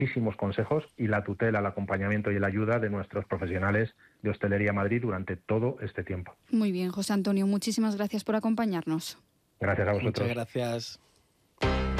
muchísimos consejos y la tutela, el acompañamiento y la ayuda de nuestros profesionales de Hostelería Madrid durante todo este tiempo. Muy bien, José Antonio, muchísimas gracias por acompañarnos. Gracias a vosotros. Muchas gracias.